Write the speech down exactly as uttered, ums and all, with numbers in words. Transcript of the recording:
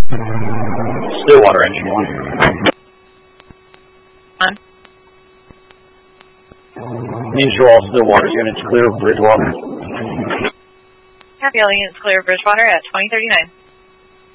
Stillwater, engine one. On. Means you're all Stillwater units clear of Bridgewater. Happy all units clear of Bridgewater at twenty thirty-nine.